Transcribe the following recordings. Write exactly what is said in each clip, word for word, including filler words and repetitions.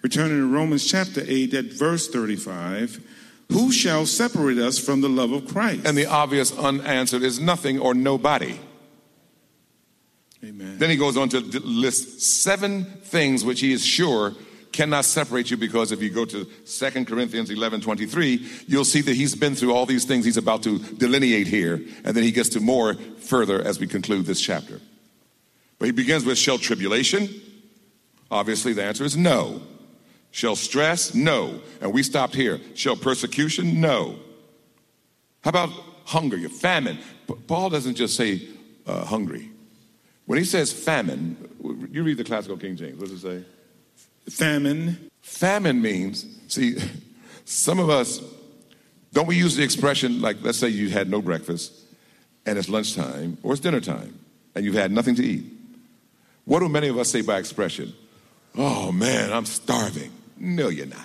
Returning to Romans chapter eight at verse thirty-five, who shall separate us from the love of Christ? And the obvious unanswered is nothing or nobody. Amen. Then he goes on to list seven things which he is sure cannot separate you, because if you go to Second Corinthians eleven twenty-three, you'll see that he's been through all these things he's about to delineate here, and then he gets to more further as we conclude this chapter. But he begins with, shall tribulation? Obviously the answer is no. Shall stress? No. And we stopped here. Shall persecution? No. How about hunger, your famine? Paul doesn't just say uh, hungry. When he says famine, you read the classical King James. What does it say? Famine. Famine means, see, some of us, don't we use the expression, like, let's say you had no breakfast and it's lunchtime or it's dinner time and you've had nothing to eat. What do many of us say by expression? Oh man, I'm starving. No, you're not.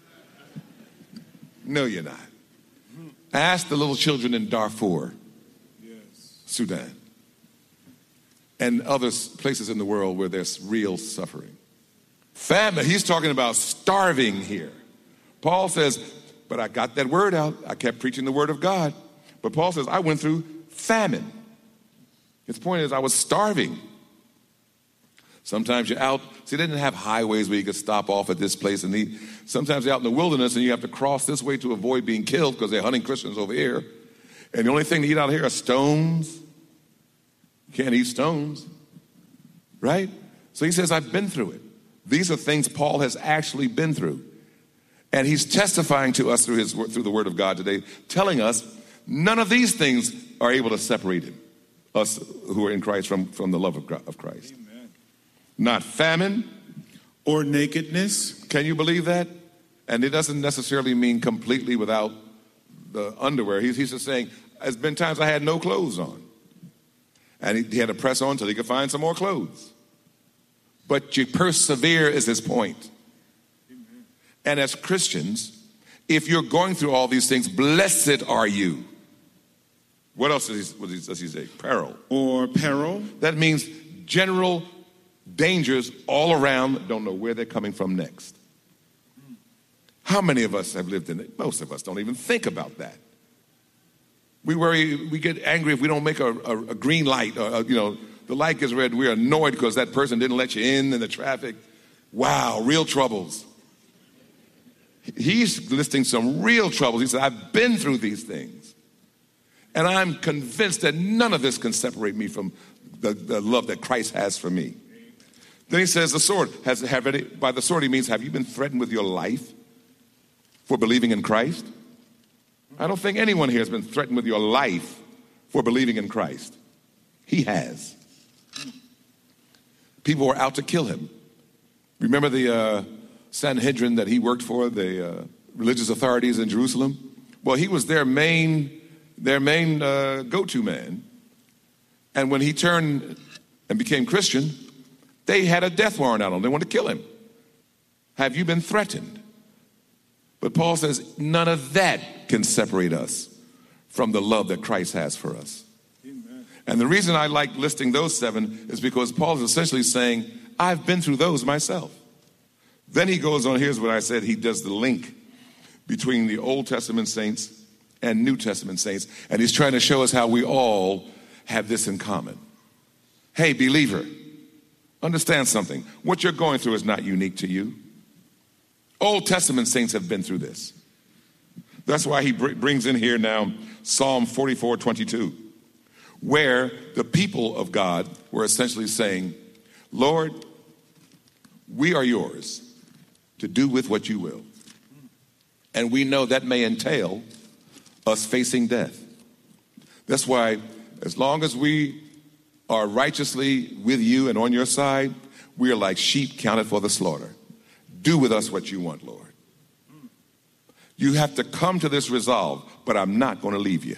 No, you're not. Ask the little children in Darfur, yes. Sudan, and other places in the world where there's real suffering. Famine, he's talking about starving here. Paul says, but I got that word out. I kept preaching the word of God. But Paul says, I went through famine. His point is, I was starving. Sometimes you're out. See, they didn't have highways where you could stop off at this place and eat. Sometimes you're out in the wilderness and you have to cross this way to avoid being killed because they're hunting Christians over here. And the only thing to eat out here are stones. You can't eat stones, right? So he says, I've been through it. These are things Paul has actually been through. And he's testifying to us through his through the word of God today, telling us none of these things are able to separate him, us who are in Christ, from, from the love of Christ. Amen. Not famine or nakedness. Can you believe that? And it doesn't necessarily mean completely without the underwear. He's, he's just saying, there's been times I had no clothes on. And he, he had to press on until he could find some more clothes. But you persevere is his point. Amen. And as Christians, if you're going through all these things, blessed are you. What else does he, what does he say? Peril. Or peril. That means general dangers all around, don't know where they're coming from next. How many of us have lived in it? Most of us don't even think about that. We worry, we get angry if we don't make a, a, a green light, or, you know, the light gets red. We're annoyed because that person didn't let you in in the traffic. Wow, real troubles. He's listing some real troubles. He said, I've been through these things. And I'm convinced that none of this can separate me from the, the love that Christ has for me. Then he says the sword. Has, have it, by the sword he means, have you been threatened with your life for believing in Christ? I don't think anyone here has been threatened with your life for believing in Christ. He has. People were out to kill him. Remember the uh, Sanhedrin that he worked for, the uh, religious authorities in Jerusalem? Well, he was their main, their main uh, go-to man. And when he turned and became Christian, they had a death warrant out on him. They wanted to kill him. Have you been threatened? But Paul says none of that can separate us from the love that Christ has for us. Amen. And the reason I like listing those seven is because Paul is essentially saying, I've been through those myself. Then he goes on, here's what I said, he does the link between the Old Testament saints and New Testament saints, and he's trying to show us how we all have this in common. Hey, believer, understand something. What you're going through is not unique to you. Old Testament saints have been through this. That's why he br- brings in here now Psalm forty-four twenty-two, where the people of God were essentially saying, Lord, we are yours to do with what you will. And we know that may entail us facing death. That's why as long as we are righteously with you and on your side, we are like sheep counted for the slaughter. Do with us what you want, Lord. You have to come to this resolve, but I'm not going to leave you.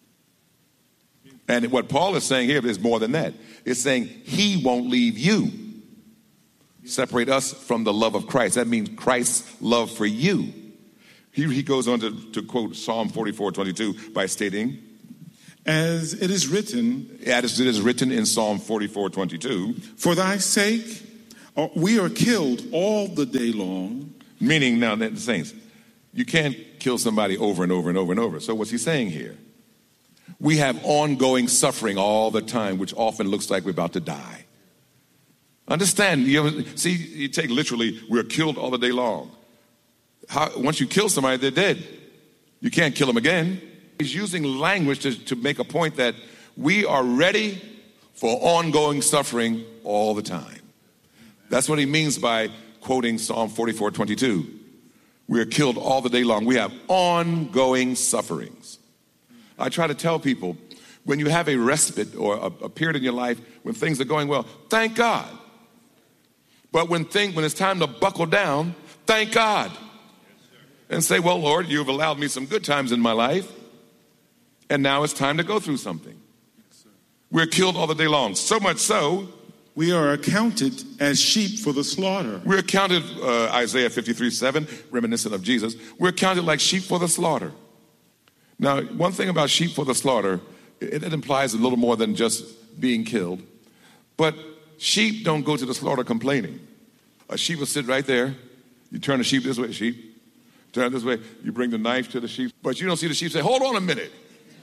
And what Paul is saying here is more than that. It's saying he won't leave you. Separate us from the love of Christ. That means Christ's love for you. He, he goes on to, to quote Psalm forty-four twenty-two by stating, As it is written, as it is written in Psalm forty-four twenty-two, for thy sake Uh, We are killed all the day long. Meaning, now, the saints, you can't kill somebody over and over and over and over. So what's he saying here? We have ongoing suffering all the time, which often looks like we're about to die. Understand, you ever, see, you take literally, we're killed all the day long. How, once you kill somebody, they're dead. You can't kill them again. He's using language to, to make a point that we are ready for ongoing suffering all the time. That's what he means by quoting Psalm forty-four twenty-two. We are killed all the day long. We have ongoing sufferings. I try to tell people, when you have a respite or a, a period in your life when things are going well, thank God. But when, thing, when it's time to buckle down, thank God. And say, well, Lord, you've allowed me some good times in my life, and now it's time to go through something. We're killed all the day long. So much so, we are accounted as sheep for the slaughter. We're counted, uh, Isaiah fifty-three seven, reminiscent of Jesus, we're counted like sheep for the slaughter. Now, one thing about sheep for the slaughter, it, it implies a little more than just being killed. But sheep don't go to the slaughter complaining. A sheep will sit right there. You turn the sheep this way, sheep. Turn this way, you bring the knife to the sheep. But you don't see the sheep say, hold on a minute.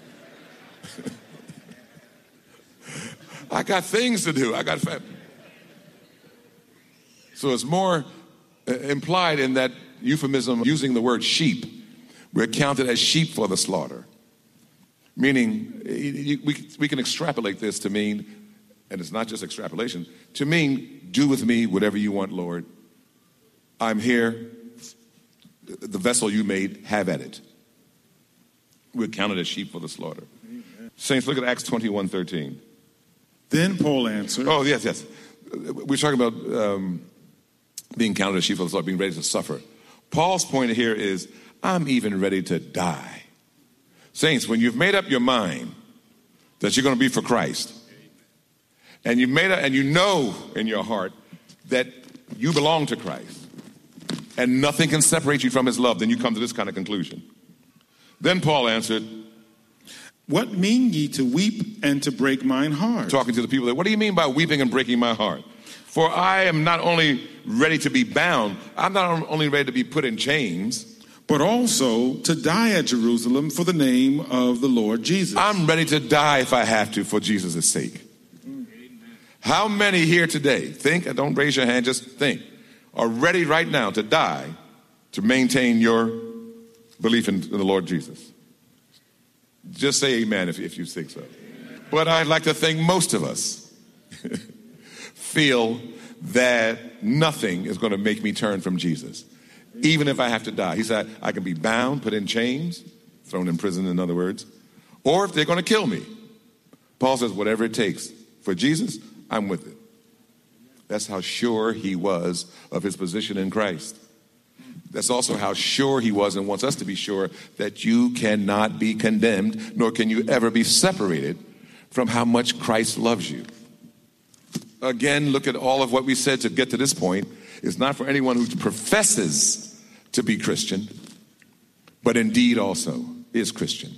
I got things to do. I got fat. So it's more uh, implied in that euphemism using the word sheep. We're counted as sheep for the slaughter. Meaning, we, we can extrapolate this to mean, and it's not just extrapolation, to mean, do with me whatever you want, Lord. I'm here. The vessel you made, have at it. We're counted as sheep for the slaughter. Amen. Saints, look at Acts twenty-one thirteen. Then Paul answered. Oh, yes, yes. We're talking about um, being counted as sheep for the slaughter, being ready to suffer. Paul's point here is, I'm even ready to die. Saints, when you've made up your mind that you're going to be for Christ, and you've made up, and you know in your heart that you belong to Christ, and nothing can separate you from his love, then you come to this kind of conclusion. Then Paul answered, what mean ye to weep and to break mine heart? Talking to the people there, what do you mean by weeping and breaking my heart? For I am not only ready to be bound, I'm not only ready to be put in chains, but also to die at Jerusalem for the name of the Lord Jesus. I'm ready to die if I have to for Jesus' sake. Amen. How many here today, think, don't raise your hand, just think, are ready right now to die to maintain your belief in, in the Lord Jesus? Just say amen if, if you think so. Amen. But I'd like to think most of us feel that nothing is going to make me turn from Jesus, even if I have to die. He said, I can be bound, put in chains, thrown in prison, in other words, or if they're going to kill me. Paul says, whatever it takes for Jesus, I'm with it. That's how sure he was of his position in Christ. That's also how sure he was and wants us to be sure that you cannot be condemned, nor can you ever be separated from how much Christ loves you. Again, look at all of what we said to get to this point. It's not for anyone who professes to be Christian, but indeed also is Christian.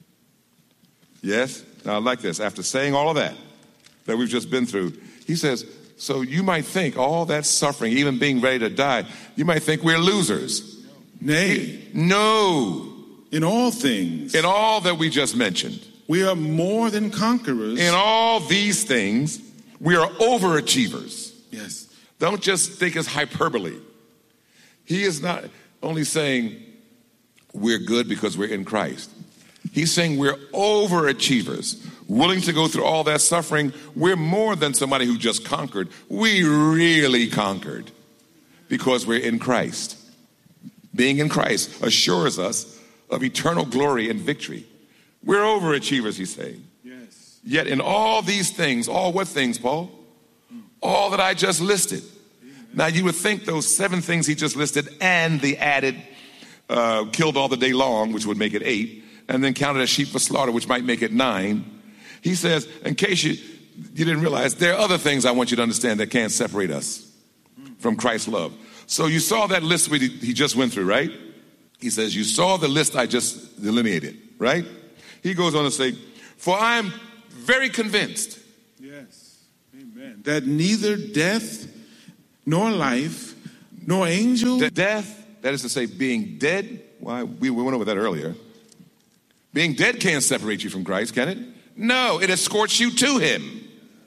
Yes? Now I like this. After saying all of that, that we've just been through, he says, so you might think all that suffering, even being ready to die, you might think we're losers. Nay. No. In all things. In all that we just mentioned. We are more than conquerors. In all these things, we are overachievers. Yes. Don't just think it's hyperbole. He is not only saying we're good because we're in Christ. He's saying we're overachievers, willing to go through all that suffering. We're more than somebody who just conquered. We really conquered because we're in Christ. Being in Christ assures us of eternal glory and victory. We're overachievers, he's saying. Yes. Yet in all these things, all what things, Paul? All that I just listed. Amen. Now you would think those seven things he just listed and the added uh, killed all the day long, which would make it eight, and then counted as sheep for slaughter, which might make it nine. He says, in case you, you didn't realize, there are other things I want you to understand that can't separate us from Christ's love. So you saw that list we, he just went through, right? He says, you saw the list I just delineated, right? He goes on to say, for I am very convinced. Yes. Amen. That neither death nor life, nor angels. The death, that is to say, being dead. Why? We went over that earlier. Being dead can't separate you from Christ, can it? No, it escorts you to him.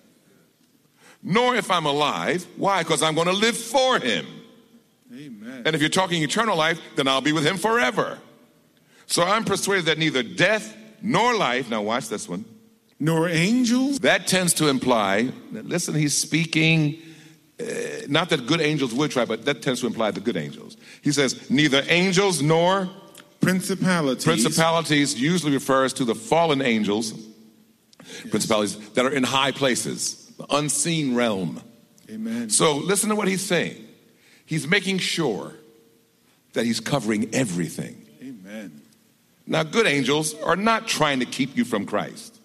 Nor if I'm alive. Why? Because I'm going to live for him. Amen. And if you're talking eternal life, then I'll be with him forever. So I'm persuaded that neither death nor life, now watch this one, nor angels. That tends to imply, listen, he's speaking, uh, not that good angels would try, but that tends to imply the good angels. He says, neither angels nor principalities. Principalities usually refers to the fallen angels, yes. Principalities that are in high places. The unseen realm. Amen. So listen to what he's saying. He's making sure that he's covering everything. Amen. Now, good angels are not trying to keep you from Christ.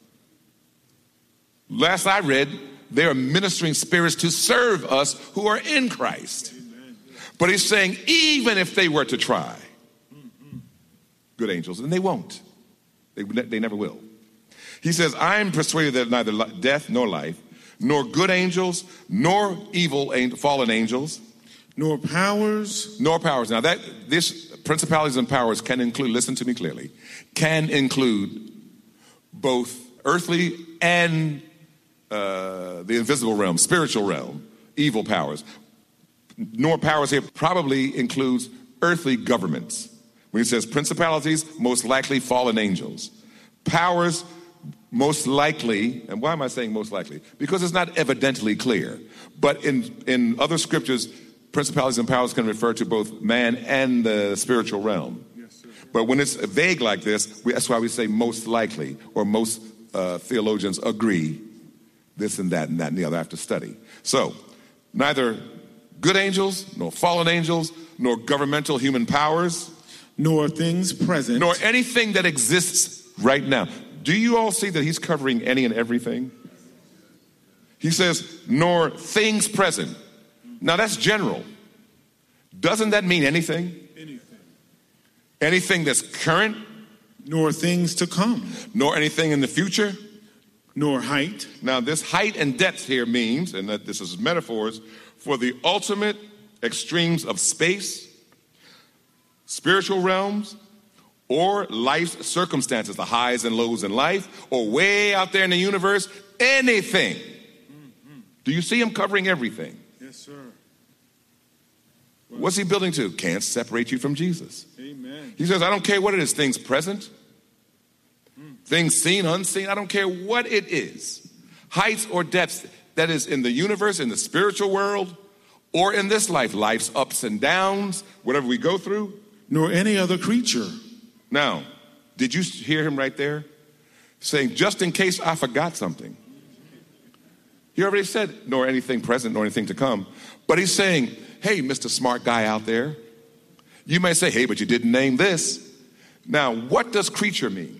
Last I read, they are ministering spirits to serve us who are in Christ. Amen. But he's saying, even if they were to try, mm-hmm. good angels, and they won't. They, they never will. He says, I'm persuaded that neither death nor life, nor good angels, nor evil angel, fallen angels, nor powers, nor powers. Now that this principalities and powers can include, listen to me clearly, can include both earthly and uh, the invisible realm, spiritual realm, evil powers. Nor powers here probably includes earthly governments. When he says principalities, most likely fallen angels. Powers, most likely, and why am I saying most likely? Because it's not evidently clear. But in, in other scriptures, principalities and powers can refer to both man and the spiritual realm. Yes, sir. But when it's vague like this, we, that's why we say most likely, or most uh, theologians agree this and that and that and the other after study. So, neither good angels, nor fallen angels, nor governmental human powers, nor things present, nor anything that exists right now. Do you all see that he's covering any and everything? He says, nor things present. Now that's general. Doesn't that mean anything? Anything. Anything that's current? Nor things to come. Nor anything in the future? Nor height. Now this height and depth here means, and that this is metaphors, for the ultimate extremes of space, spiritual realms, or life's circumstances, the highs and lows in life, or way out there in the universe, anything. Mm-hmm. Do you see him covering everything? Yes, sir. Well, what's he building to? Can't separate you from Jesus. Amen. He says, I don't care what it is, things present, mm. things seen, unseen, I don't care what it is. Heights or depths, that is in the universe, in the spiritual world, or in this life, life's ups and downs, whatever we go through. Nor any other creature. Now, did you hear him right there? Saying, just in case I forgot something. He already said, nor anything present, nor anything to come. But he's saying, hey, Mister Smart Guy out there. You may say, hey, but you didn't name this. Now, what does creature mean?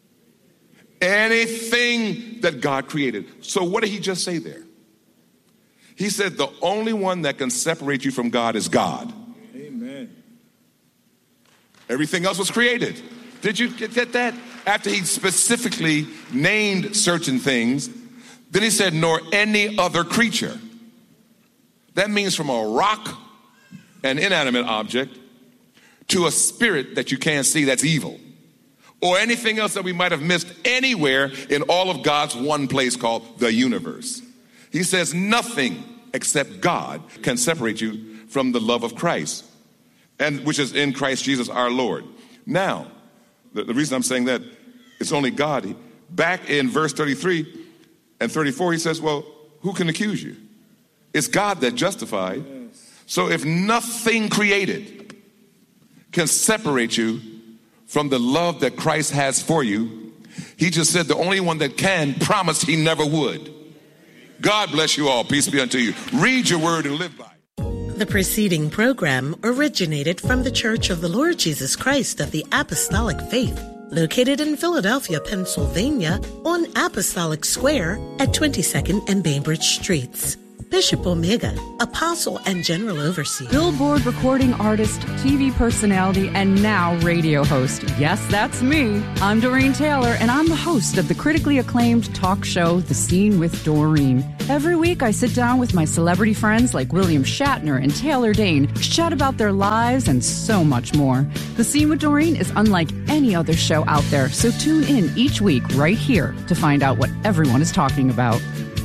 Anything that God created. So what did he just say there? He said, the only one that can separate you from God is God. Amen. Everything else was created. Did you get that? After he specifically named certain things, then he said, nor any other creature. That means from a rock, an inanimate object, to a spirit that you can't see that's evil. Or anything else that we might have missed anywhere in all of God's one place called the universe. He says nothing except God can separate you from the love of Christ, and which is in Christ Jesus our Lord. Now, the, the reason I'm saying that, it's only God. Back in verse thirty-three and thirty-four, he says, well, who can accuse you? It's God that justified. Yes. So if nothing created can separate you from the love that Christ has for you, he just said the only one that can promised he never would. God bless you all. Peace be unto you. Read your word and live by it. The preceding program originated from the Church of the Lord Jesus Christ of the Apostolic Faith, located in Philadelphia, Pennsylvania, on Apostolic Square at twenty-second and Bainbridge Streets. Bishop Omega, Apostle and General Overseer. Billboard recording artist, T V personality, and now radio host. Yes, that's me. I'm Doreen Taylor, and I'm the host of the critically acclaimed talk show, The Scene with Doreen. Every week, I sit down with my celebrity friends like William Shatner and Taylor Dane, chat about their lives and so much more. The Scene with Doreen is unlike any other show out there, so tune in each week right here to find out what everyone is talking about.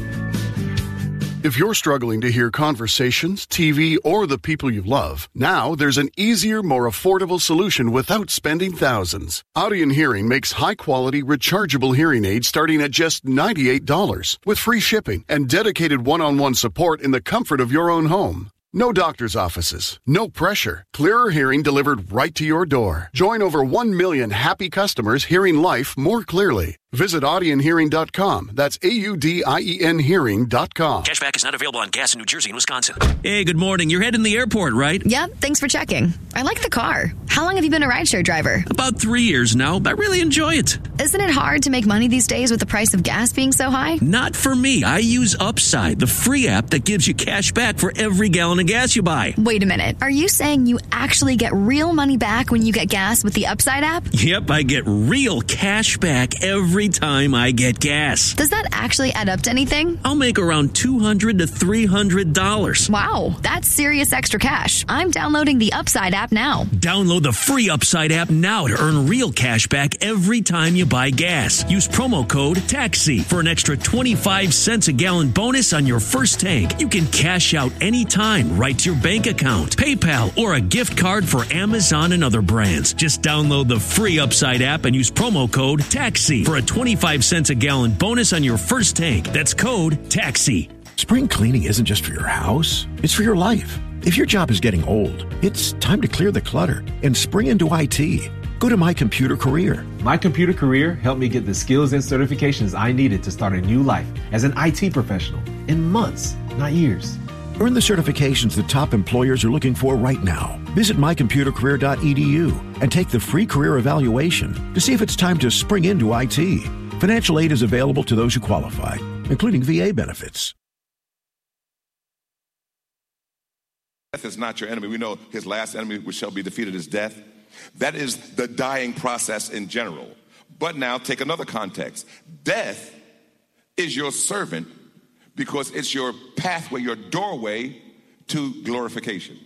If you're struggling to hear conversations, T V, or the people you love, now there's an easier, more affordable solution without spending thousands. Audien Hearing makes high-quality, rechargeable hearing aids starting at just ninety-eight dollars with free shipping and dedicated one-on-one support in the comfort of your own home. No doctor's offices, no pressure. Clearer hearing delivered right to your door. Join over one million happy customers hearing life more clearly. Visit audien hearing dot com. That's A U D I E N hearing dot com. Cashback is not available on gas in New Jersey and Wisconsin. Hey, good morning. You're heading to the airport, right? Yep, thanks for checking. I like the car. How long have you been a rideshare driver? About three years now. I really enjoy it. Isn't it hard to make money these days with the price of gas being so high? Not for me. I use Upside, the free app that gives you cash back for every gallon of gas you buy. Wait a minute. Are you saying you actually get real money back when you get gas with the Upside app? Yep, I get real cash back every time I get gas. Does that actually add up to anything? I'll make around two hundred to three hundred dollars. Wow, that's serious extra cash. I'm downloading the Upside app now. Download the free Upside app now to earn real cash back every time you buy gas. Use promo code TAXI for an extra twenty-five cents a gallon bonus on your first tank. You can cash out anytime right to your bank account, PayPal, or a gift card for Amazon and other brands. Just download the free Upside app and use promo code TAXI for a twenty-five cents a gallon bonus on your first tank. That's code TAXI. Spring cleaning isn't just for your house, it's for your life. If your job is getting old, it's time to clear the clutter and spring into I T. Go to My Computer Career. My Computer Career helped me get the skills and certifications I needed to start a new life as an I T professional in months, not years. Earn the certifications the top employers are looking for right now. Visit my computer career dot e d u and take the free career evaluation to see if it's time to spring into I T. Financial aid is available to those who qualify, including V A benefits. Death is not your enemy. We know his last enemy which shall be defeated is death. That is the dying process in general. But now take another context. Death is your servant because it's your pathway, your doorway to glorification.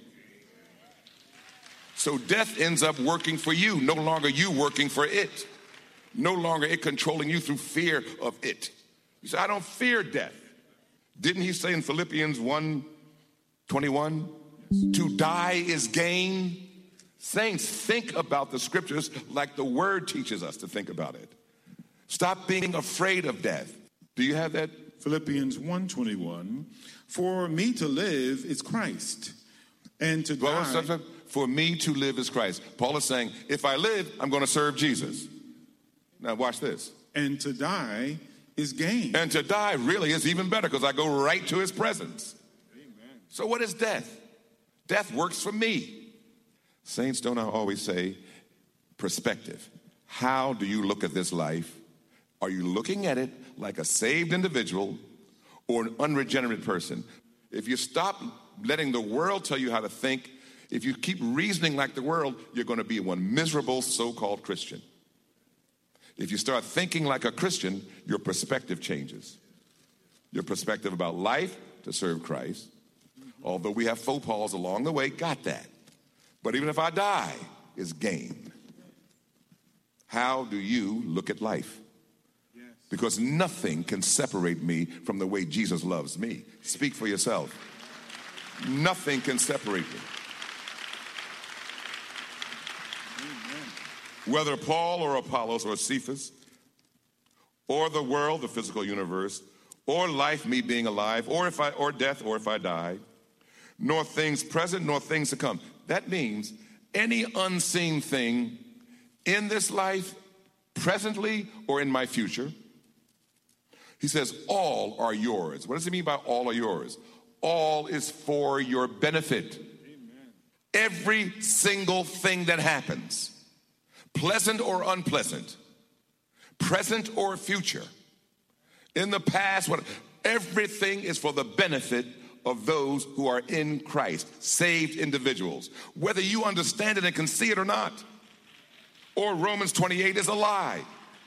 So death ends up working for you, no longer you working for it. No longer it controlling you through fear of it. You say, I don't fear death. Didn't he say in Philippians one twenty-one, to die is gain? Saints, think about the scriptures like the word teaches us to think about it. Stop being afraid of death. Do you have that? Philippians one twenty-one, for me to live is Christ, and to well, die. For me to live is Christ. Paul is saying, if I live, I'm going to serve Jesus. Now watch this. And to die is gain. And to die really is even better because I go right to his presence. Amen. So what is death? Death works for me. Saints, don't I always say perspective? How do you look at this life? Are you looking at it like a saved individual or an unregenerate person? If you stop letting the world tell you how to think, if you keep reasoning like the world, you're going to be one miserable so-called Christian. If you start thinking like a Christian, your perspective changes. Your perspective about life to serve Christ. Although we have faux pas along the way, got that. But even if I die, it's gain. How do you look at life? Yes. Because nothing can separate me from the way Jesus loves me. Speak for yourself. Nothing can separate me. Whether Paul or Apollos or Cephas or the world, the physical universe, or life, me being alive, or if I or death, or if I die, nor things present, nor things to come. That means any unseen thing in this life, presently or in my future. He says, all are yours. What does he mean by all are yours? All is for your benefit. Amen. Every single thing that happens, pleasant or unpleasant, present or future, in the past, what, everything is for the benefit of those who are in Christ, saved individuals, whether you understand it and can see it or not. Or Romans twenty-eight is a lie.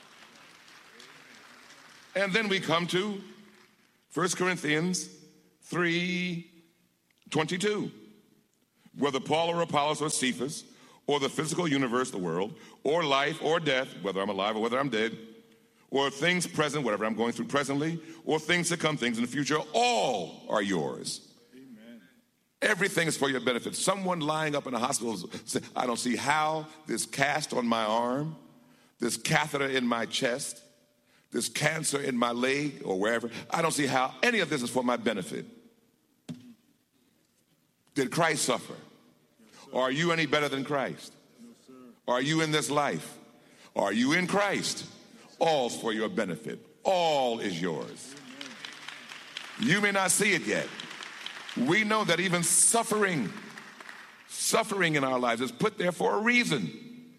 And then we come to First Corinthians three twenty-two. Whether Paul or Apollos or Cephas, or the physical universe, the world, or life or death, whether I'm alive or whether I'm dead, or things present, whatever I'm going through presently, or things to come, things in the future, all are yours. Amen. Everything is for your benefit. Someone lying up in a hospital says, I don't see how this cast on my arm, this catheter in my chest, this cancer in my leg or wherever, I don't see how any of this is for my benefit. Did Christ suffer? Or are you any better than Christ? Are you in this life? Are you in Christ? All's for your benefit. All is yours. You may not see it yet. We know that even suffering, suffering in our lives is put there for a reason.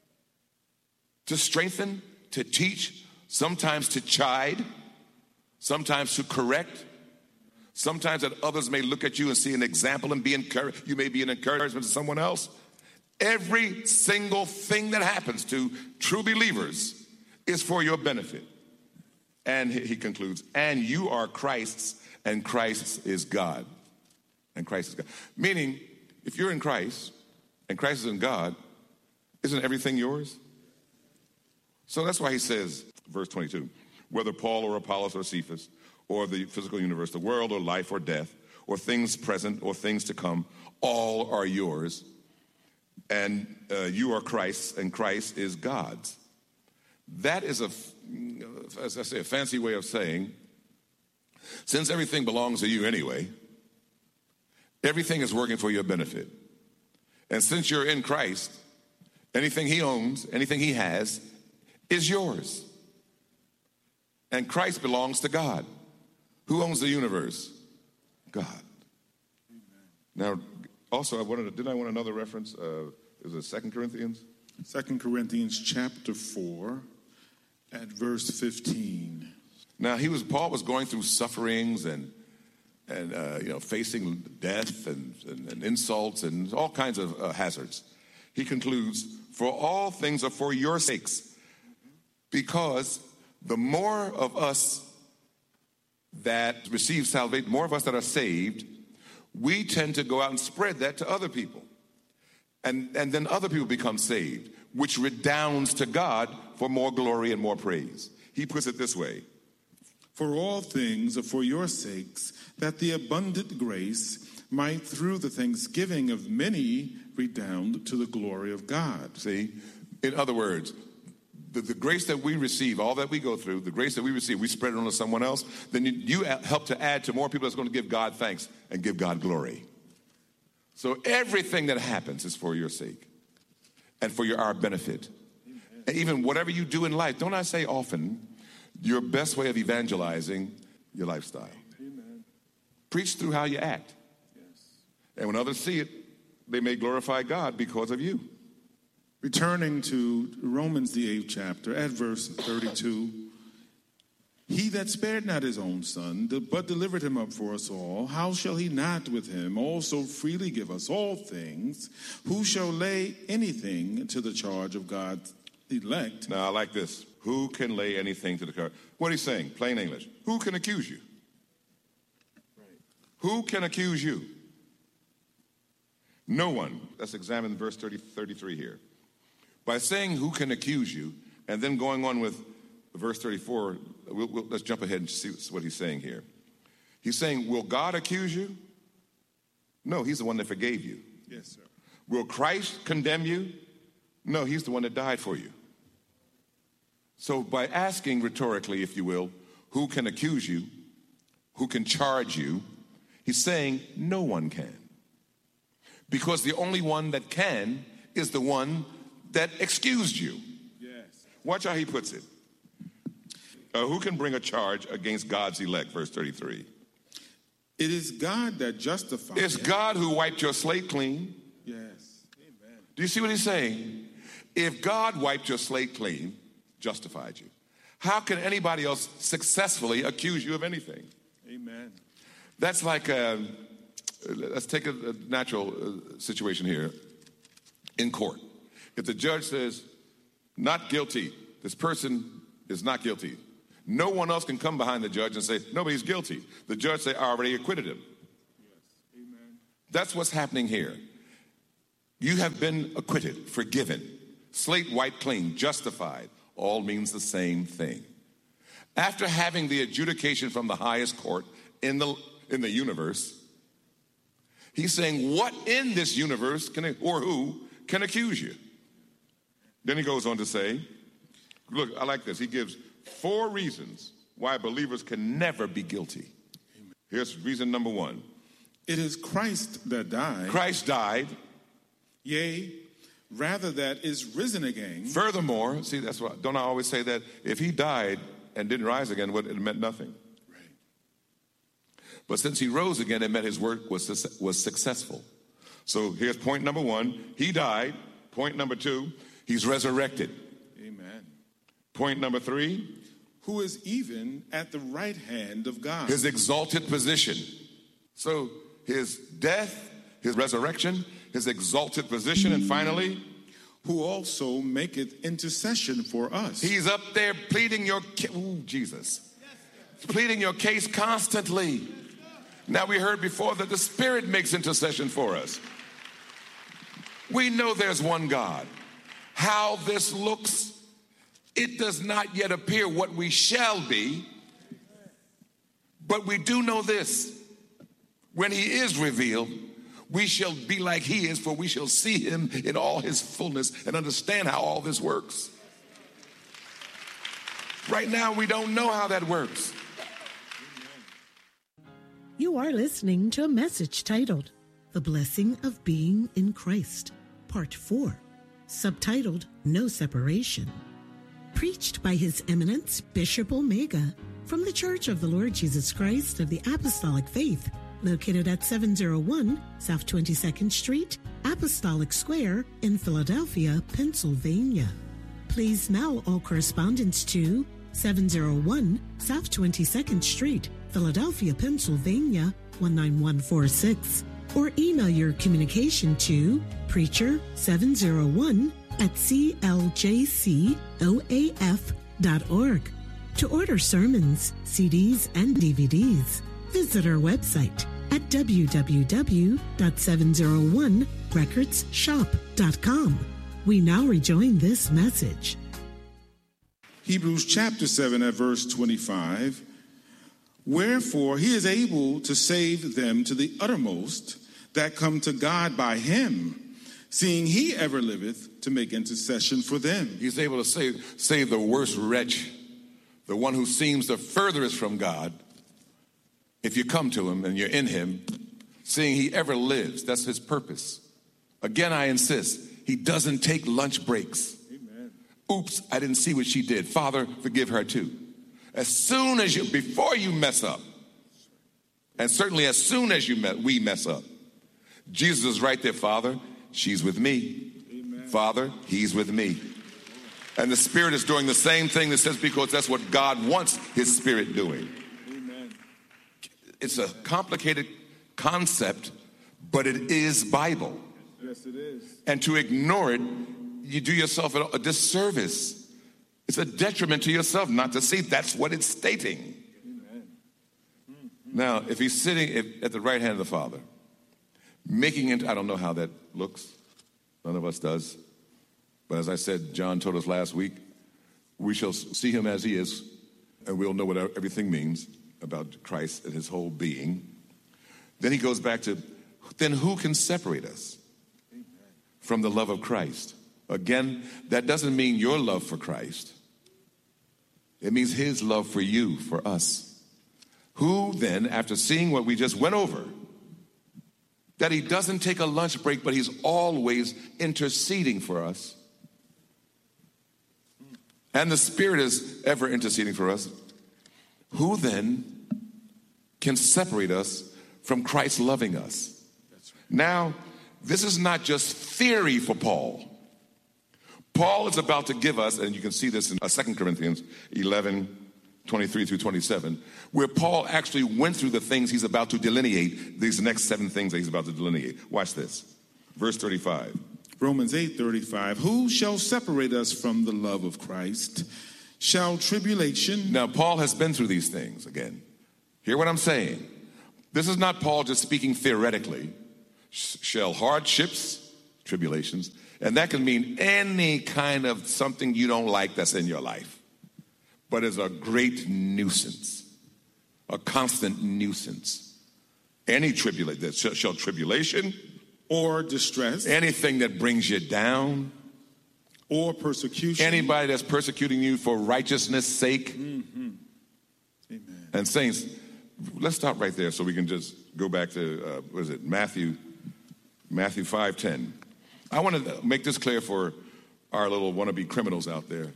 To strengthen, to teach, sometimes to chide, sometimes to correct, sometimes that others may look at you and see an example and be encouraged. You may be an encouragement to someone else. Every single thing that happens to true believers is for your benefit. And he concludes, and you are Christ's, and Christ is God. And Christ is God. Meaning, if you're in Christ, and Christ is in God, isn't everything yours? So that's why he says, verse twenty-two, whether Paul or Apollos or Cephas, or the physical universe, the world or life or death, or things present or things to come, all are yours. And uh, you are Christ's, and Christ is God's. That is, a, as I say, a fancy way of saying, since everything belongs to you anyway, everything is working for your benefit. And since you're in Christ, anything he owns, anything he has, is yours. And Christ belongs to God. Who owns the universe? God. Amen. Now, also, I wanted, didn't I want another reference? Uh, is it Second Corinthians? Second Corinthians chapter four at verse fifteen. Now, he was Paul was going through sufferings and and uh, you know facing death and, and, and insults and all kinds of uh, hazards. He concludes, "For all things are for your sakes, because the more of us that receive salvation, more of us that are saved, we tend to go out and spread that to other people. And, and then other people become saved, which redounds to God for more glory and more praise." He puts it this way. For all things are for your sakes, that the abundant grace might through the thanksgiving of many redound to the glory of God. See, in other words, the, the grace that we receive, all that we go through, the grace that we receive, we spread it on to someone else, then you, you help to add to more people that's going to give God thanks and give God glory. So everything that happens is for your sake and for your our benefit. Amen. And even whatever you do in life, don't I say often, your best way of evangelizing your lifestyle. Amen. Preach through how you act. Yes. And when others see it, they may glorify God because of you. Returning to Romans, the eighth chapter, at verse thirty-two, he that spared not his own son, but delivered him up for us all, how shall he not with him also freely give us all things? Who shall lay anything to the charge of God's elect? Now, I like this. Who can lay anything to the charge? What he's saying, plain English. Who can accuse you? Right. Who can accuse you? No one. Let's examine verse thirty, thirty-three here. By saying who can accuse you, and then going on with verse thirty-four, we'll, we'll, let's jump ahead and see what he's saying here. He's saying, will God accuse you? No, he's the one that forgave you. Yes, sir. Will Christ condemn you? No, he's the one that died for you. So by asking rhetorically, if you will, who can accuse you, who can charge you, he's saying no one can. Because the only one that can is the one that excused you. Yes. Watch how he puts it. Uh, who can bring a charge against God's elect? Verse thirty-three. It is God that justifies. It's God who wiped your slate clean. Yes. Amen. Do you see what he's saying? If God wiped your slate clean, justified you, how can anybody else successfully accuse you of anything? Amen. That's like, uh, let's take a, a natural uh, situation here in court. If the judge says, not guilty, this person is not guilty, no one else can come behind the judge and say, nobody's guilty. The judge say, I already acquitted him. Yes. Amen. That's what's happening here. You have been acquitted, forgiven, slate white clean, justified. All means the same thing. After having the adjudication from the highest court in the in the universe, he's saying, what in this universe can or who can accuse you? Then he goes on to say, look, I like this. He gives four reasons why believers can never be guilty. Amen. Here's reason number one. It is Christ that died. Christ died. Yea, rather that is risen again. Furthermore, see, that's why, don't I always say that if he died and didn't rise again, it meant nothing. Right. But since he rose again, it meant his work was, was successful. So here's point number one. He died. Point number two, he's resurrected. Amen. Point number three, who is even at the right hand of God. His exalted position. So his death, his resurrection, his exalted position, and finally, who also maketh intercession for us. He's up there pleading your case. Ooh, Jesus. Pleading your case constantly. Now we heard before that the Spirit makes intercession for us. We know there's one God. How this looks, it does not yet appear what we shall be, but we do know this. When he is revealed, we shall be like he is, for we shall see him in all his fullness and understand how all this works. Right now, we don't know how that works. You are listening to a message titled, The Blessing of Being in Christ, Part four, subtitled, No Separation. Preached by His Eminence, Bishop Omega, from the Church of the Lord Jesus Christ of the Apostolic Faith, located at seven oh one South twenty-second Street, Apostolic Square in Philadelphia, Pennsylvania. Please mail all correspondence to seven oh one South twenty-second Street, Philadelphia, Pennsylvania, one nine one four six, or email your communication to preacher seven oh one at c l j c o a f dot org. To order sermons, C Ds, and D V Ds, visit our website at w w w dot seven oh one records shop dot com. We now rejoin this message. Hebrews chapter seven at verse twenty-five. Wherefore he is able to save them to the uttermost that come to God by him, seeing he ever liveth to make intercession for them. He's able to save, save the worst wretch, the one who seems the furthest from God. If you come to him and you're in him, seeing he ever lives, that's his purpose. Again, I insist, he doesn't take lunch breaks. Amen. Oops, I didn't see what she did. Father, forgive her too. As soon as you, before you mess up, and certainly as soon as you me- we mess up, Jesus is right there, Father, she's with me. Amen. Father, he's with me. And the Spirit is doing the same thing that says, because that's what God wants his Spirit doing. Amen. It's a complicated concept, but it is Bible. Yes, it is. And to ignore it, you do yourself a disservice. It's a detriment to yourself not to see that's what it's stating. Amen. Now, if he's sitting at the right hand of the Father, making it, I don't know how that looks. None of us does. But as I said, John told us last week, we shall see him as he is, and we'll know what everything means about Christ and his whole being. Then he goes back to, then who can separate us from the love of Christ? Again, that doesn't mean your love for Christ. It means his love for you, for us. Who then, after seeing what we just went over, that he doesn't take a lunch break, but he's always interceding for us. And the Spirit is ever interceding for us. Who then can separate us from Christ loving us? That's right. Now, this is not just theory for Paul. Paul is about to give us, and you can see this in Second Corinthians eleven, twenty-three through twenty-seven, where Paul actually went through the things he's about to delineate, these next seven things that he's about to delineate. Watch this. Verse thirty-five. Romans eight thirty-five. Who shall separate us from the love of Christ? Shall tribulation... Now, Paul has been through these things again. Hear what I'm saying. This is not Paul just speaking theoretically. Shall hardships, tribulations, and that can mean any kind of something you don't like that's in your life, but is a great nuisance, a constant nuisance. Any tribulation, shall, shall tribulation or distress, anything that brings you down, or persecution, anybody that's persecuting you for righteousness' sake. Mm-hmm. Amen. And saints, let's stop right there so we can just go back to uh, what is it, Matthew, Matthew five ten. I want to make this clear for our little wannabe criminals out there.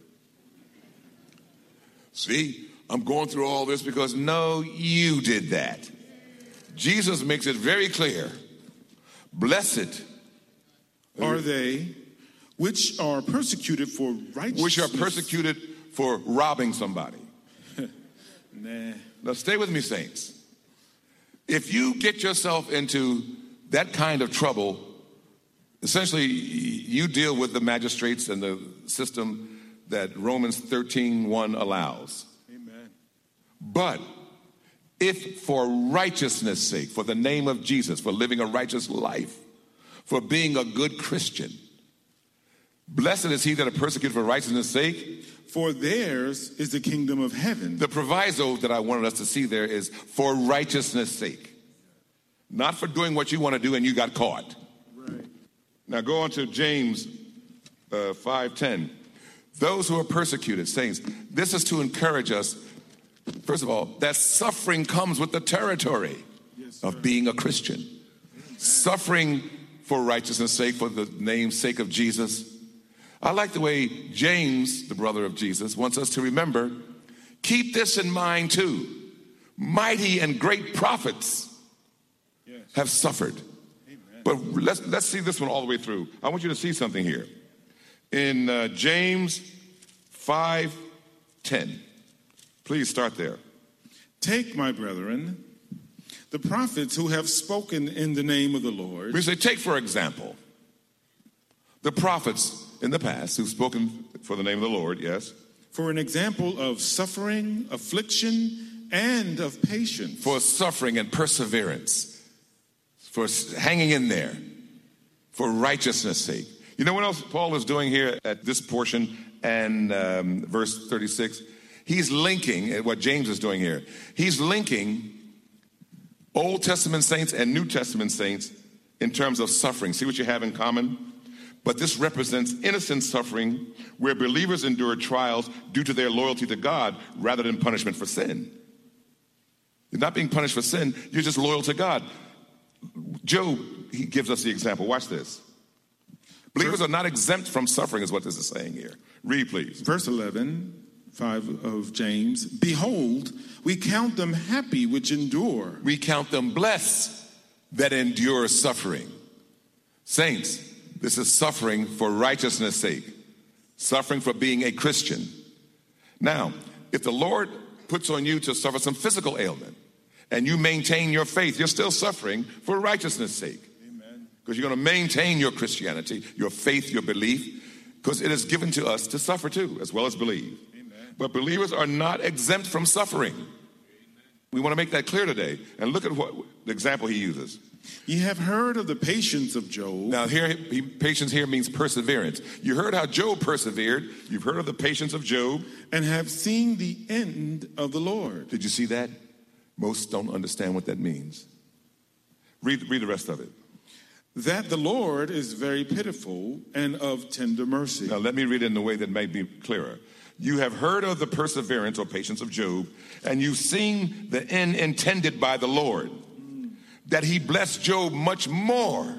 See, I'm going through all this because no, you did that. Jesus makes it very clear. Blessed are they which are persecuted for righteousness. Which are persecuted for robbing somebody. Nah. Now stay with me, saints. If you get yourself into that kind of trouble, essentially you deal with the magistrates and the system that Romans thirteen one allows. Amen. But if for righteousness' sake, for the name of Jesus, for living a righteous life, for being a good Christian, blessed is he that are persecuted for righteousness' sake. For theirs is the kingdom of heaven. The proviso that I wanted us to see there is for righteousness' sake. Not for doing what you want to do and you got caught. Right. Now go on to James uh, five ten. Those who are persecuted, saints, this is to encourage us, first of all, that suffering comes with the territory yes, of being a Christian. Amen. Suffering for righteousness' sake, for the name's sake of Jesus. I like the way James, the brother of Jesus, wants us to remember, keep this in mind too. Mighty and great prophets yes. have suffered. Amen. But let's, let's see this one all the way through. I want you to see something here. In uh, James five ten. Please start there. Take, my brethren, the prophets who have spoken in the name of the Lord. We say, take, for example, the prophets in the past who've spoken for the name of the Lord, yes. For an example of suffering, affliction, and of patience. For suffering and perseverance. For hanging in there. For righteousness' sake. You know what else Paul is doing here at this portion and um, verse thirty-six? He's linking, what James is doing here, he's linking Old Testament saints and New Testament saints in terms of suffering. See what you have in common? But this represents innocent suffering where believers endure trials due to their loyalty to God rather than punishment for sin. You're not being punished for sin, you're just loyal to God. Job, he gives us the example. Watch this. Believers are not exempt from suffering is what this is saying here. Read, please. Verse eleven, five of James. Behold, we count them happy which endure. We count them blessed that endure suffering. Saints, this is suffering for righteousness' sake. Suffering for being a Christian. Now, if the Lord puts on you to suffer some physical ailment and you maintain your faith, you're still suffering for righteousness' sake. Because you're going to maintain your Christianity, your faith, your belief, because it is given to us to suffer too, as well as believe. Amen. But believers are not exempt from suffering. Amen. We want to make that clear today. And look at what the example he uses. You have heard of the patience of Job. Now, here, he, patience here means perseverance. You heard how Job persevered. You've heard of the patience of Job. And have seen the end of the Lord. Did you see that? Most don't understand what that means. Read, read the rest of it. That the Lord is very pitiful and of tender mercy. Now let me read it in a way that may be clearer. You have heard of the perseverance or patience of Job, and you've seen the end intended by the Lord, mm. that he blessed Job much more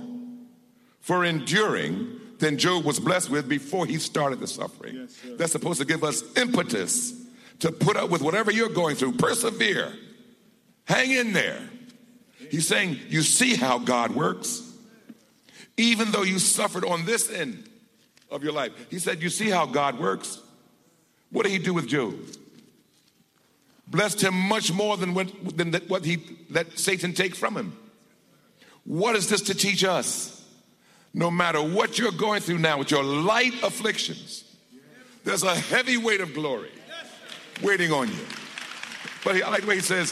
for enduring than Job was blessed with before he started the suffering. Yes, that's supposed to give us impetus to put up with whatever you're going through. Persevere. Hang in there. He's saying, you see how God works. Even though you suffered on this end of your life. He said, you see how God works? What did he do with Job? blessed him much more than what, than what he let Satan take from him. What is this to teach us? No matter what you're going through now with your light afflictions, there's a heavy weight of glory waiting on you. But he, I like the way he says,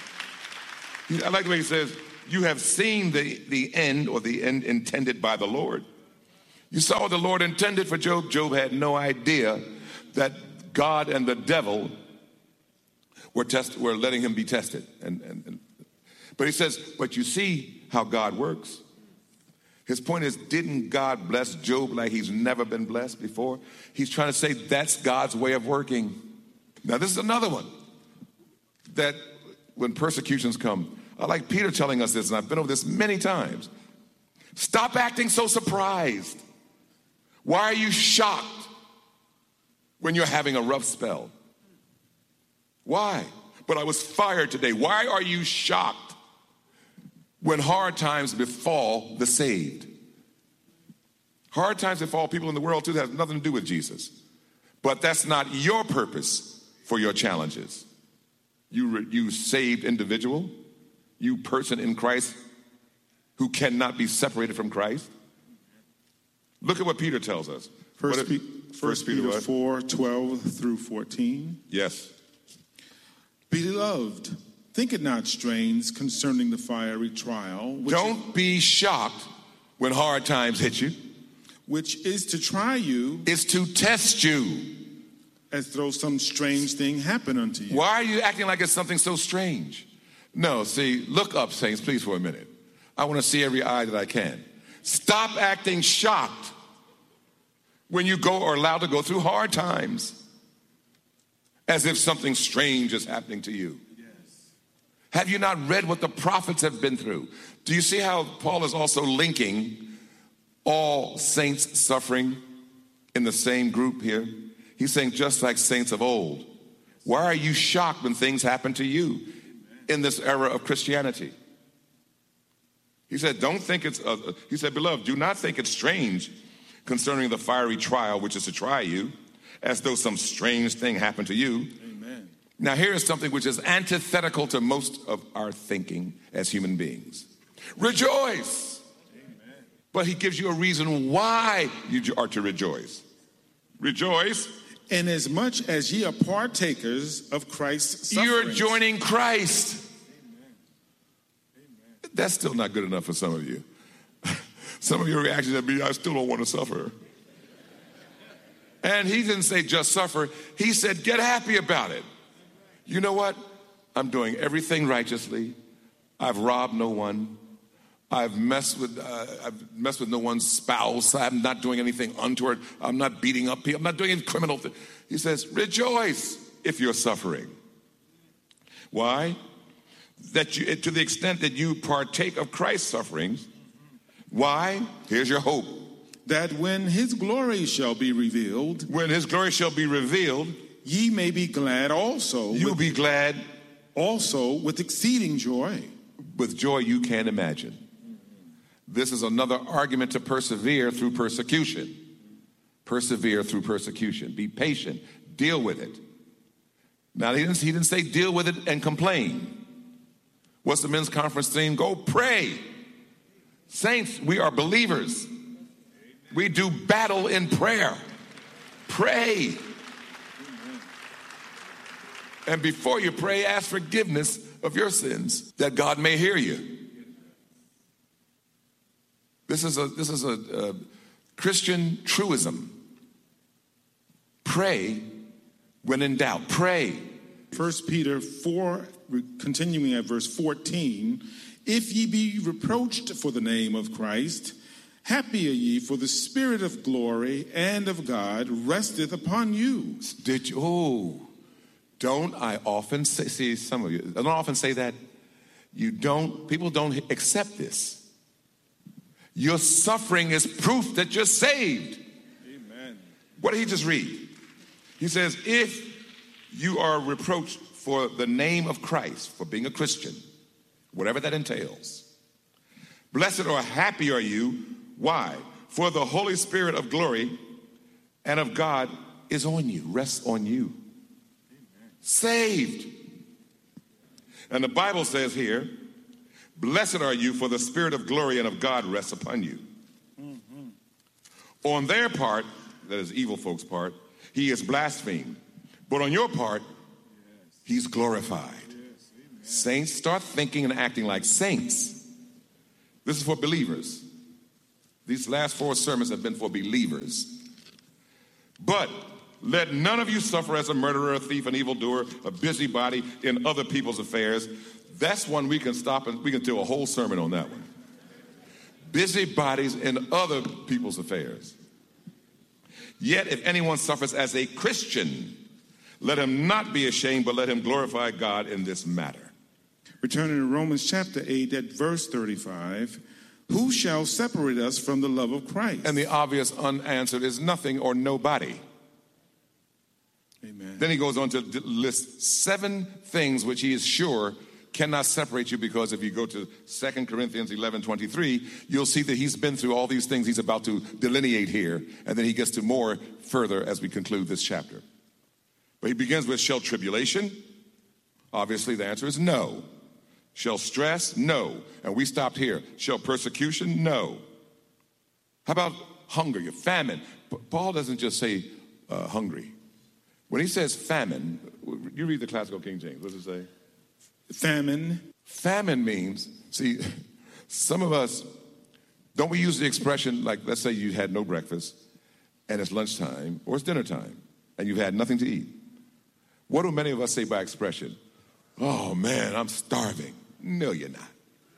I like the way he says, you have seen the, the end, or the end intended by the Lord. You saw what the Lord intended for Job. Job had no idea that God and the devil were test, were letting him be tested. And, and, and but he says, but you see how God works. His point is, didn't God bless Job like he's never been blessed before? He's trying to say that's God's way of working. Now, this is another one that when persecutions come, I like Peter telling us this, and I've been over this many times. Stop acting so surprised. Why are you shocked when you're having a rough spell? Why? But I was fired today. Why are you shocked when hard times befall the saved? Hard times befall people in the world too that has nothing to do with Jesus. But that's not your purpose for your challenges. You, you saved individual, you person in Christ who cannot be separated from Christ. Look at what Peter tells us. First, if, Pe- First Peter, Peter four, twelve through fourteen. Yes. Beloved, think it not strange concerning the fiery trial. Which Don't is, be shocked when hard times hit you. Which is to try you. Is to test you. As though some strange thing happened unto you. Why are you acting like it's something so strange? No, see, look up, saints, please, for a minute. I want to see every eye that I can. Stop acting shocked when you go or allowed to go through hard times. As if something strange is happening to you. Yes. Have you not read what the prophets have been through? Do you see how Paul is also linking all saints suffering in the same group here? He's saying just like saints of old. Why are you shocked when things happen to you in this era of Christianity? He said, don't think it's, uh, he said, beloved, do not think it's strange concerning the fiery trial which is to try you, as though some strange thing happened to you. Amen. Now here is something which is antithetical to most of our thinking as human beings. Rejoice. Amen. But he gives you a reason why you are to rejoice. Rejoice. Inasmuch as ye are partakers of Christ's sufferings. You're joining Christ. Amen. Amen. That's still not good enough for some of you. Some of your reactions would be, I still don't want to suffer. And he didn't say just suffer. He said, get happy about it. You know what? I'm doing everything righteously. I've robbed no one. I've messed with uh, I've messed with no one's spouse. I'm not doing anything untoward. I'm not beating up people. I'm not doing any criminal thing. He says, rejoice if you're suffering. Why? That you, to the extent that you partake of Christ's sufferings. Why? Here's your hope. That when his glory shall be revealed. When his glory shall be revealed. Ye may be glad also. You'll be glad. Also with exceeding joy. With joy you can't imagine. This is another argument to persevere through persecution. Persevere through persecution. Be patient. Deal with it. Now, he didn't, he didn't say deal with it and complain. What's the men's conference theme? Go pray. Saints, we are believers. We do battle in prayer. Pray. And before you pray, ask forgiveness of your sins that God may hear you. This is a this is a, a Christian truism. Pray when in doubt. Pray. First Peter four, continuing at verse fourteen, if ye be reproached for the name of Christ, happy are ye, for the Spirit of glory and of God resteth upon you. Did you? Oh, don't I often say, see some of you, I don't often say that. You don't, people don't accept this. Your suffering is proof that you're saved. Amen. What did he just read? He says, if you are reproached for the name of Christ, for being a Christian, whatever that entails, blessed or happy are you. Why? For the Holy Spirit of glory and of God is on you, rests on you. Amen. Saved. And the Bible says here, blessed are you, for the Spirit of glory and of God rests upon you. Mm-hmm. On their part, that is evil folks' part, he is blasphemed. But on your part, yes, he's glorified. Yes, saints, start thinking and acting like saints. This is for believers. These last four sermons have been for believers. But let none of you suffer as a murderer, a thief, an evildoer, a busybody in other people's affairs. That's one we can stop and we can do a whole sermon on that one. Busybodies in other people's affairs. Yet if anyone suffers as a Christian, let him not be ashamed, but let him glorify God in this matter. Returning to Romans chapter eight at verse thirty-five, who shall separate us from the love of Christ? And the obvious unanswered is nothing or nobody. Amen. Then he goes on to list seven things which he is sure cannot separate you, because if you go to Second Corinthians eleven twenty-three, you'll see that he's been through all these things he's about to delineate here, and then he gets to more further as we conclude this chapter. But he begins with, shall tribulation? Obviously the answer is no. Shall stress? No. And we stopped here. Shall persecution? No. How about hunger, your famine? Paul doesn't just say uh, hungry. When he says famine, you read the classical King James. What does it say? Famine. Famine means, see, some of us, don't we use the expression, like, let's say you had no breakfast, and it's lunchtime, or it's dinner time, and you've had nothing to eat. What do many of us say by expression? Oh, man, I'm starving. No, you're not.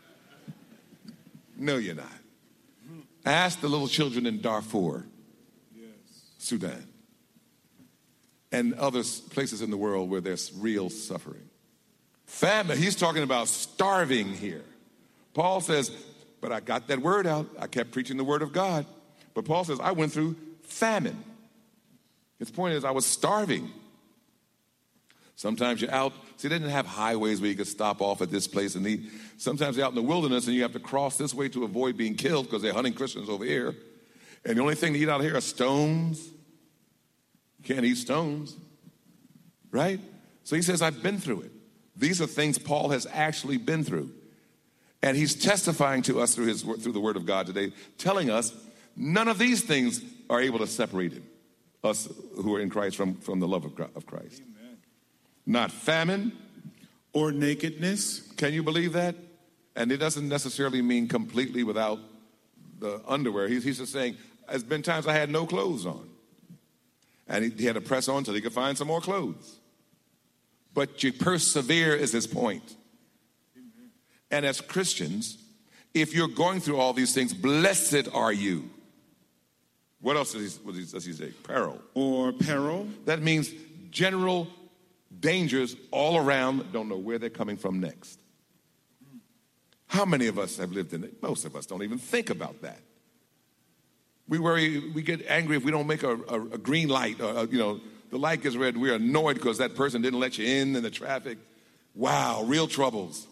No, you're not. Ask the little children in Darfur, yes, Sudan, and other places in the world where there's real suffering. Famine, he's talking about starving here. Paul says, but I got that word out. I kept preaching the word of God. But Paul says, I went through famine. His point is, I was starving. Sometimes you're out. See, they didn't have highways where you could stop off at this place and eat. Sometimes you're out in the wilderness and you have to cross this way to avoid being killed because they're hunting Christians over here. And the only thing to eat out here are stones. You can't eat stones, right? So he says, I've been through it. These are things Paul has actually been through. And he's testifying to us through his through the word of God today, telling us none of these things are able to separate him, us who are in Christ, from, from the love of Christ. Amen. Not famine or nakedness. Can you believe that? And it doesn't necessarily mean completely without the underwear. He's, he's just saying, there's been times I had no clothes on. And he, he had to press on until he could find some more clothes. But you persevere is his point. Amen. And as Christians, if you're going through all these things, blessed are you. What else does he, what does he say? Peril. Or peril. That means general dangers all around, don't know where they're coming from next. How many of us have lived in it? Most of us don't even think about that. We worry, we get angry if we don't make a, a, a green light, or, a, you know, the light gets red. We're annoyed because that person didn't let you in in the traffic. Wow, real troubles.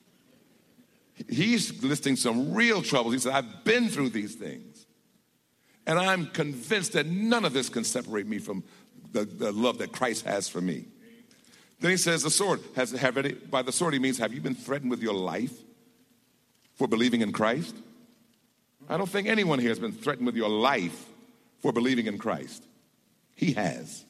He's listing some real troubles. He said, I've been through these things. And I'm convinced that none of this can separate me from the, the love that Christ has for me. Then he says, the sword. Has, have any, by the sword he means, have you been threatened with your life for believing in Christ? I don't think anyone here has been threatened with your life for believing in Christ. He has.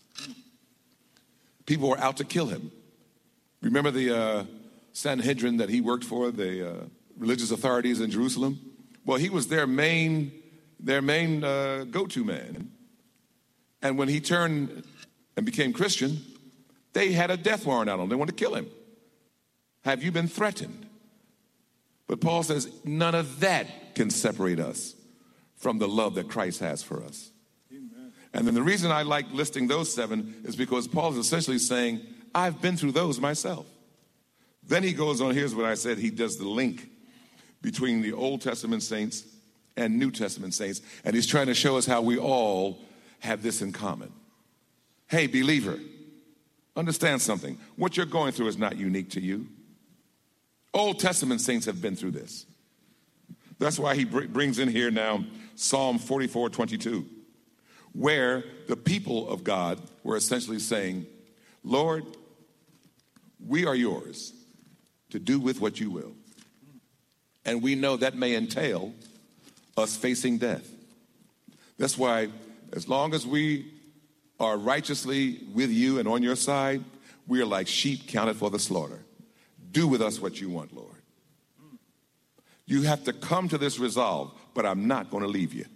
People were out to kill him. Remember the uh, Sanhedrin that he worked for, the uh, religious authorities in Jerusalem? Well, he was their main, their main uh, go-to man. And when he turned and became Christian, they had a death warrant out on him. They wanted to kill him. Have you been threatened? But Paul says none of that can separate us from the love that Christ has for us. And then the reason I like listing those seven is because Paul is essentially saying, I've been through those myself. Then he goes on, here's what I said, he does the link between the Old Testament saints and New Testament saints, and he's trying to show us how we all have this in common. Hey, believer, understand something. What you're going through is not unique to you. Old Testament saints have been through this. That's why he br- brings in here now Psalm forty-four twenty-two. Where the people of God were essentially saying, Lord, we are yours. to do with what you will. And we know that may entail us facing death. That's why as long as we are righteously with you and on your side, we are like sheep counted for the slaughter. Do with us what you want, Lord. You have to come to this resolve, but I'm not going to leave you.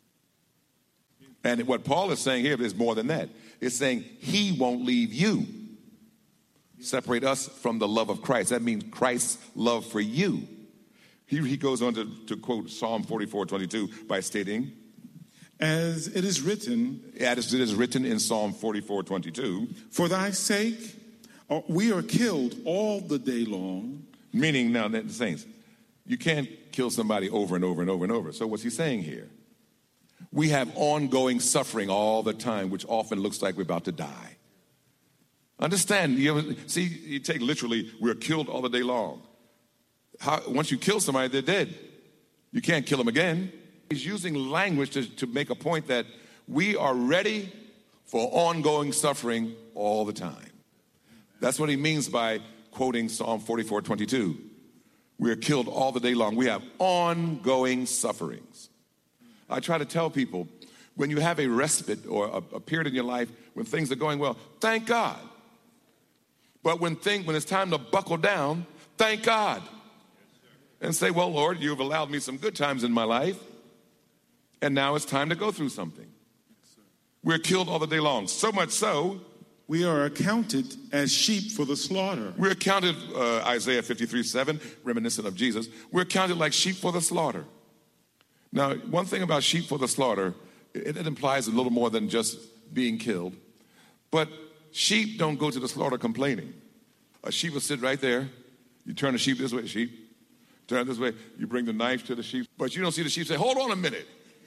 And what Paul is saying here is more than that. It's saying he won't leave you. Separate us from the love of Christ. That means Christ's love for you. He, he goes on to, to quote Psalm forty-four twenty-two by stating, as it is written, as it is written in Psalm forty-four twenty-two, for thy sake we are killed all the day long. Meaning, now, the saints, you can't kill somebody over and over and over and over. So what's he saying here? We have ongoing suffering all the time, which often looks like we're about to die. Understand, you ever, see, you take literally, we're killed all the day long. How, once you kill somebody, they're dead. You can't kill them again. He's using language to, to make a point that we are ready for ongoing suffering all the time. That's what he means by quoting Psalm forty-four twenty-two. We are killed all the day long. We have ongoing sufferings. I try to tell people, when you have a respite or a, a period in your life when things are going well, thank God. But when, thing, when it's time to buckle down, thank God. And say, well, Lord, you've allowed me some good times in my life, and now it's time to go through something. We're killed all the day long. So much so, we are accounted as sheep for the slaughter. We're accounted, uh, Isaiah fifty-three seven, reminiscent of Jesus, we're counted like sheep for the slaughter. Now, one thing about sheep for the slaughter, it, it implies a little more than just being killed. But sheep don't go to the slaughter complaining. A sheep will sit right there. You turn the sheep this way, sheep. Turn this way. You bring the knife to the sheep. But you don't see the sheep say, hold on a minute.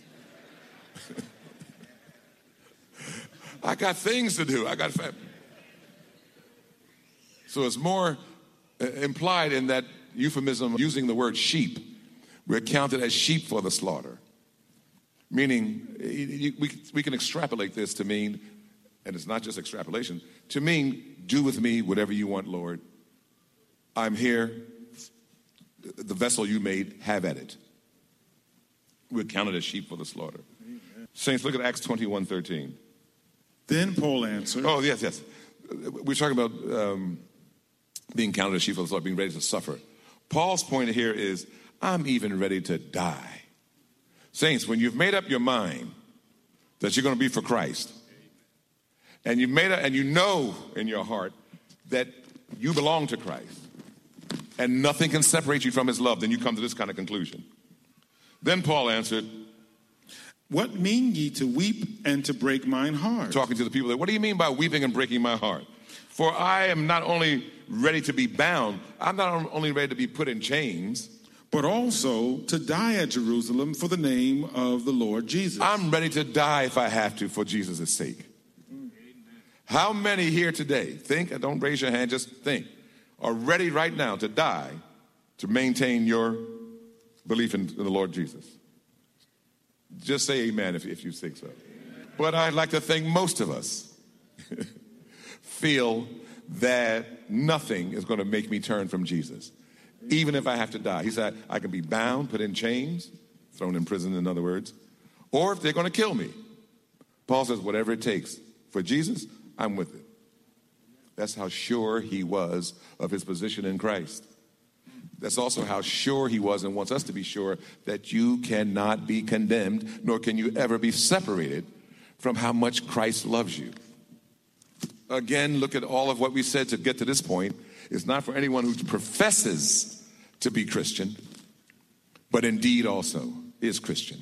I got things to do. I got family. So it's more uh, implied in that euphemism using the word sheep. We're counted as sheep for the slaughter. Meaning, we, we can extrapolate this to mean, and it's not just extrapolation, to mean, do with me whatever you want, Lord. I'm here. The vessel you made, have at it. We're counted as sheep for the slaughter. Amen. Saints, look at Acts twenty-one thirteen. Then Paul answered. Oh, yes, yes. We're talking about um, being counted as sheep for the slaughter, being ready to suffer. Paul's point here is, I'm even ready to die. Saints, when you've made up your mind that you're going to be for Christ, and you've made up, and you know in your heart that you belong to Christ, and nothing can separate you from his love, then you come to this kind of conclusion. Then Paul answered, what mean ye to weep and to break mine heart? Talking to the people there, what do you mean by weeping and breaking my heart? For I am not only ready to be bound, I'm not only ready to be put in chains, but also to die at Jerusalem for the name of the Lord Jesus. I'm ready to die if I have to for Jesus' sake. Amen. How many here today, think, don't raise your hand, just think, are ready right now to die to maintain your belief in, in the Lord Jesus? Just say amen if, if you think so. Amen. But I'd like to think most of us feel that nothing is going to make me turn from Jesus, even if I have to die. He said, I can be bound, put in chains, thrown in prison, in other words, or if they're going to kill me. Paul says, whatever it takes for Jesus, I'm with it. That's how sure he was of his position in Christ. That's also how sure he was and wants us to be sure that you cannot be condemned, nor can you ever be separated from how much Christ loves you. Again, look at all of what we said to get to this point. It's not for anyone who professes to be Christian, but indeed also is Christian.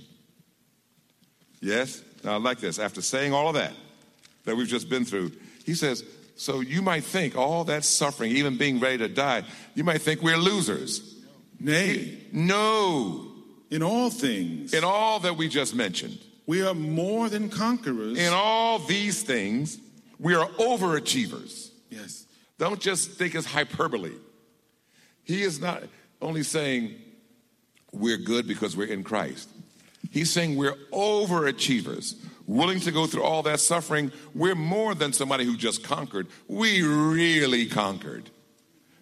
Yes? Now I like this. After saying all of that, that we've just been through, he says, so you might think all that suffering, even being ready to die, you might think we're losers. Nay. No. In all things. In all that we just mentioned. We are more than conquerors. In all these things, we are overachievers. Yes. Don't just think it's hyperbole. He is not only saying we're good because we're in Christ. He's saying we're overachievers, willing to go through all that suffering. We're more than somebody who just conquered. We really conquered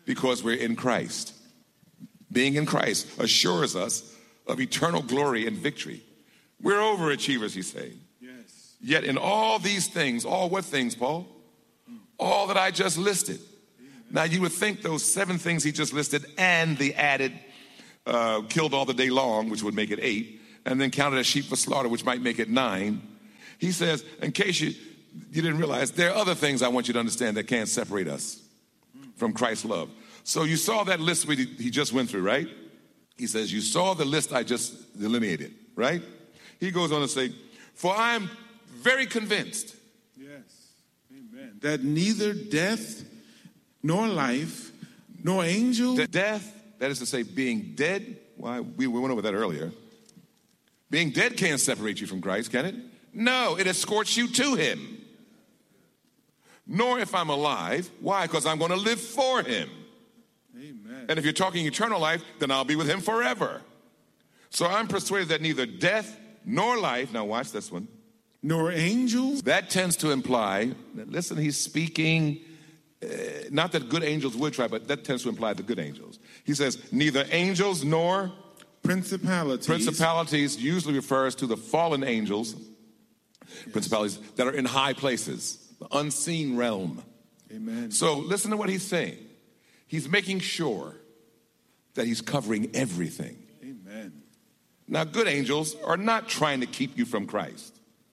Because we're in Christ. Being in Christ assures us of eternal glory and victory. We're overachievers, he's saying. Yes. Yet in all these things, all what things, Paul? All that I just listed. Amen. Now you would think those seven things he just listed and the added uh, killed all the day long, which would make it eight, and then counted as sheep for slaughter, which might make it nine. He says, in case you, you didn't realize, there are other things I want you to understand that can't separate us from Christ's love. So you saw that list we, he just went through, right? He says, you saw the list I just delineated, right? He goes on to say, for I am very convinced. Yes, amen. That neither death nor life nor angels. The death, that is to say, being dead. Why, we went over that earlier. Being dead can't separate you from Christ, can it? No, it escorts you to him. Nor if I'm alive. Why? Because I'm going to live for him. Amen. And if you're talking eternal life, then I'll be with him forever. So I'm persuaded that neither death nor life, now watch this one, nor angels. That tends to imply, listen, he's speaking, uh, not that good angels would try, but that tends to imply the good angels. He says, neither angels nor principalities. Principalities usually refers to the fallen angels, yes. Principalities that are in high places, the unseen realm. Amen. So listen to what he's saying. He's making sure that he's covering everything. Amen. Now, good angels are not trying to keep you from Christ.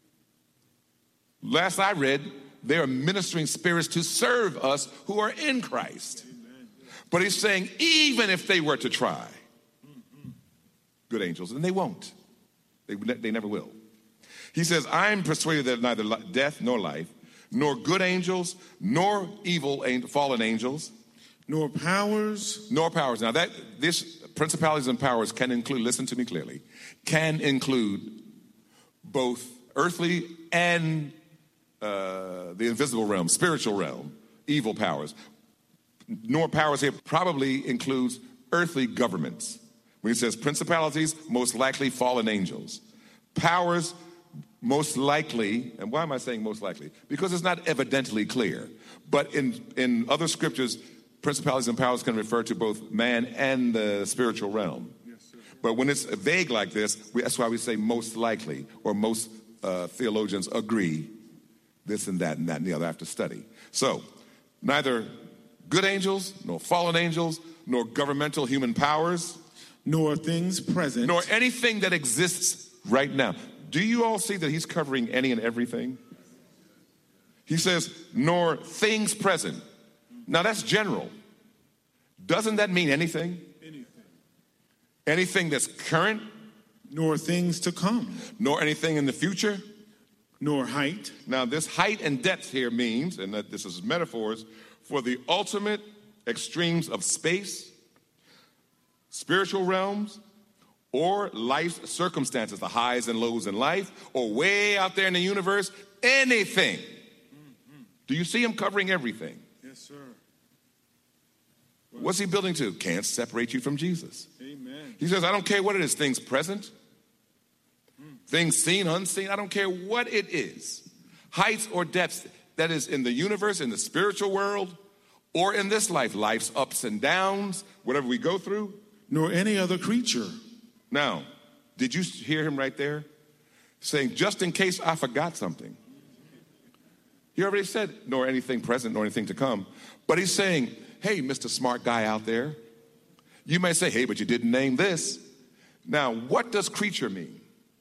Last I read, they are ministering spirits to serve us who are in Christ. Amen. But he's saying, even if they were to try, mm-hmm. good angels, and they won't. They, they never will. He says, I'm persuaded that neither death nor life, nor good angels, nor evil fallen angels, nor powers, nor powers. Now that this principalities and powers can include, listen to me clearly, can include both earthly and uh, the invisible realm, spiritual realm, evil powers. Nor powers here probably includes earthly governments. When he says principalities, most likely fallen angels. Powers, most likely, and why am I saying most likely? Because it's not evidently clear. But in, in other scriptures, principalities and powers can refer to both man and the spiritual realm. Yes, sir. But when it's vague like this, we, that's why we say most likely, or most uh, theologians agree this and that and that and the other after study. So, neither good angels, nor fallen angels, nor governmental human powers, nor things present, nor anything that exists right now. Do you all see that he's covering any and everything? He says, nor things present. Now that's general. Doesn't that mean anything? Anything. Anything that's current? Nor things to come. Nor anything in the future? Nor height. Now this height and depth here means, and that this is metaphors, for the ultimate extremes of space, spiritual realms, or life's circumstances, the highs and lows in life, or way out there in the universe, anything. Mm-hmm. Do you see him covering everything? Yes, sir. What's he building to? Can't separate you from Jesus. Amen. He says, I don't care what it is, things present, mm. things seen, unseen, I don't care what it is. Heights or depths, that is in the universe, in the spiritual world, or in this life, life's ups and downs, whatever we go through. Nor any other creature. Now, did you hear him right there? Saying, just in case I forgot something. He already said, nor anything present, nor anything to come. But he's saying, hey, Mister Smart Guy out there, you may say, hey, but you didn't name this. Now, what does creature mean?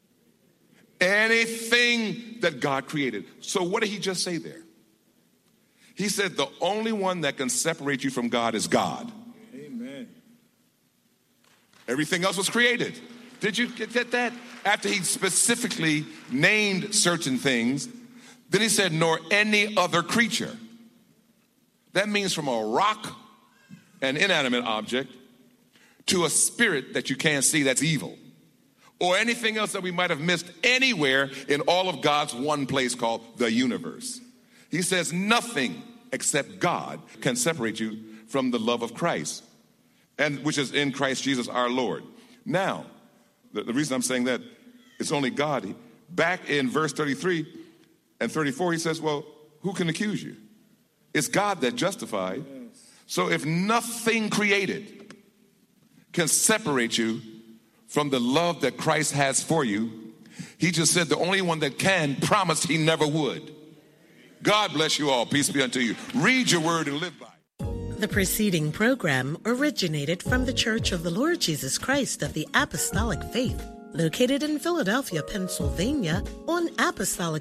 Anything that God created. So what did he just say there? He said the only one that can separate you from God is God. Amen. Everything else was created. Did you get that? After he specifically named certain things, then he said, nor any other creature. That means from a rock, an inanimate object, to a spirit that you can't see that's evil. Or anything else that we might have missed anywhere in all of God's one place called the universe. He says nothing except God can separate you from the love of Christ, and which is in Christ Jesus our Lord. Now, the, the reason I'm saying that, it's only God. Back in verse thirty-three and thirty-four, he says, well, who can accuse you? It's God that justified. Yes. So if nothing created can separate you from the love that Christ has for you, he just said the only one that can promised he never would. God bless you all. Peace be unto you. Read your word and live by it. The preceding program originated from the Church of the Lord Jesus Christ of the Apostolic Faith, located in Philadelphia, Pennsylvania, on Apostolic